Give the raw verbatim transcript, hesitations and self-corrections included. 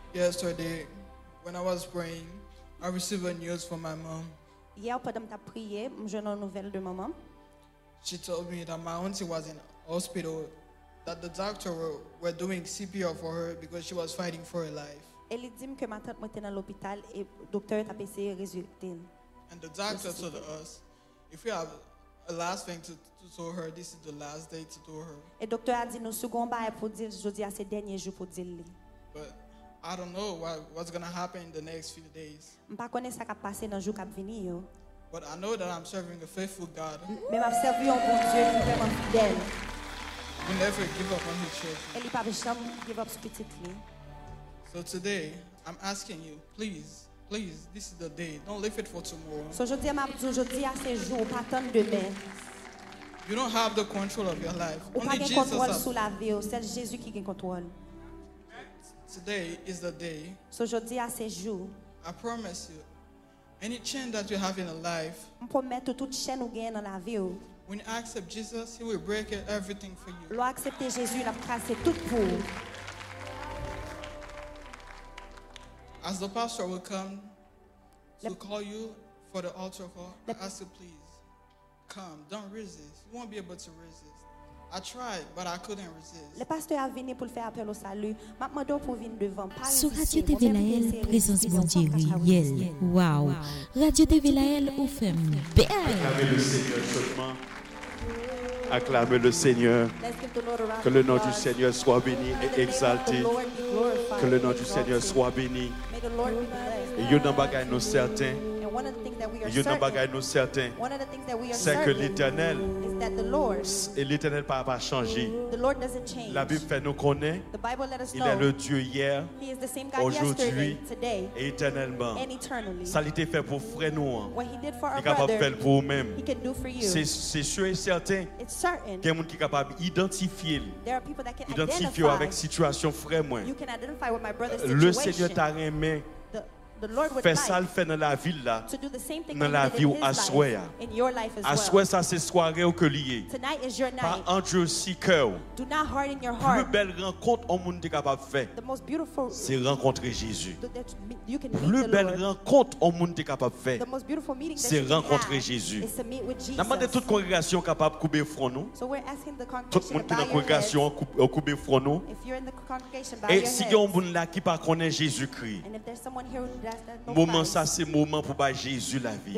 Yesterday, when I was praying, I received a news from my mom. Hier, pendant que tu prié, j'ai une nouvelle de maman. She told me that my auntie was in hospital, that the doctor were, were doing C P R for her because she was fighting for her life. Elle dit que ma tante était dans l'hôpital et le docteur a essayé de résulter. And the doctor told us, if we have a last thing to, to tell her, this is the last day to tell her. Et le docteur a dit nous second bail pour dire jeudi à ces derniers jours pour dire. But I don't know what, what's going to happen in the next few days. Je ne sais pas ce qui va passer dans les jours qui viennent. But I know that I'm serving a faithful God Mais je servi un bon Dieu qui est vraiment fidèle. who never give up on his children. Et il ne peut jamais give up sur petite ligne. So today, I'm asking you, please, please, this is the day. Don't leave it for tomorrow. So aujourd'hui, je dis aujourd'hui à ces jours, pas attendre demain. You don't have the control of your life. Ou pas Only de Jesus contrôle has. sur la vie, c'est Jésus qui a contrôle. Today is the day. So aujourd'hui à ces jours, I promise you, any chain that you have in a life, je promets que toute chaîne ou gain dans la vie, when you accept Jesus, He will break it, everything for you. l'on accepter Jésus, il a tracé tout pour. As the pastor will come to call you for the altar call, I ask you, please, come. Don't resist. You won't be able to resist. I tried, but I couldn't resist. Le pasteur a venu pour le faire appel au salut. M'a demandé pour venir devant. Sur Radio T V Laël, présence bon Dieu, réel. Wow. Radio T V Laël, ou fait belle. Acclamez le Seigneur seulement. Acclamez le Seigneur. Que le nom du Seigneur soit béni et exalté. Que le nom du Seigneur soit béni. May the Lord be blessed. Et yo nan bagay nou certain. And one of the things that we are Yo nan bagay certain, nou certain. one of the things that we are C'est que certain l'Éternel, is that the Lord, et l'Éternel pas pas changé. the Lord doesn't change. La Bible fait nous connaître. The Bible let us Il est know le Dieu hier, He is the same God aujourd'hui yesterday, today, et éternellement. and eternally. Ça l'était fait pour frère nous. hein. What He did for Il our est capable de brother, faire pour vous-même. He can do for you. C'est c'est sûr et certain It's certain qu'il y a des gens qui sont capables d'identifier, there are people that can identifier identify. avec situation frère moi. You can identify with my brother's Le situation. Seigneur t'a remis The, the Lord would fait ça le like fait dans la ville là. to do the same thing dans that la He did vie in ou His à life, souhait. in your life as À well. souhait ça c'est soirée au que lié. Tonight is your Pas night. en Dieu si cœur. Do not harden your Plus heart. belle rencontre au monde est capable de faire, The most beautiful c'est rencontrer Jésus. that you can Plus meet the belle Lord. rencontre au monde est capable de faire, The most beautiful meeting that c'est you can rencontrer have Jésus. is to meet with Jesus. N'a pas de toute congrégation capable de couper front nous. So we're asking the Tout le congregation monde to qui est dans la bow your heads. congrégation coupe- couper front nous. If you're in the congregation, bow Et your si il y a un heads. monde là qui pas connaît Jésus-Christ, And if there's someone here who does that, no moment Christ, ça c'est moment pour ba Jésus la vie.